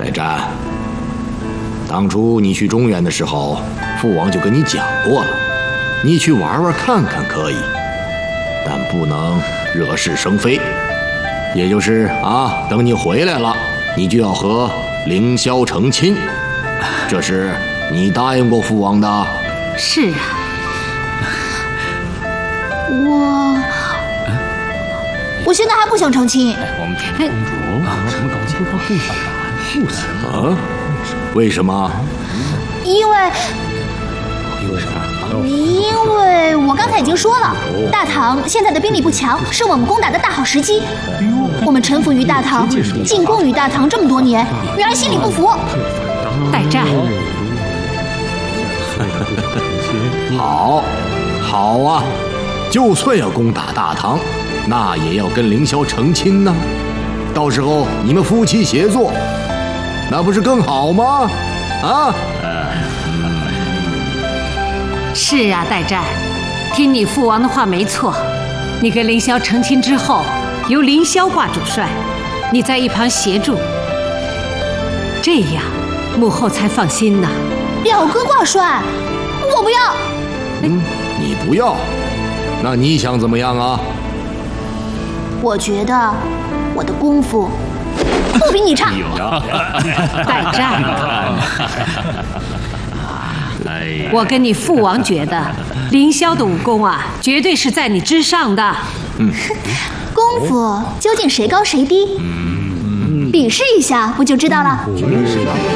代战，当初你去中原的时候，父王就跟你讲过了，你去玩玩看看可以，但不能惹是生非。也就是等你回来了，你就要和凌霄成亲，这是你答应过父王的。 是啊， 我现在还不想成亲。 我们公主怎么搞清楚不想打？ 为什么？ 因为我刚才已经说了，大唐现在的兵力不强，是我们攻打的大好时机。我们臣服于大唐，进贡于大唐这么多年，女儿心里不服。 代战， 好啊，就算要攻打大唐，那也要跟凌霄成亲呢。到时候你们夫妻协作，那不是更好吗？ 是啊，代战，听你父王的话没错。你跟凌霄成亲之后，由凌霄挂主帅，你在一旁协助，这样母后才放心呢。 表哥挂帅，我不要。 你不要，那你想怎么样啊？ 我觉得我的功夫不比你差。 代战，我跟你父王觉得，凌霄的武功绝对是在你之上的。 功夫究竟谁高谁低？比试一下不就知道了？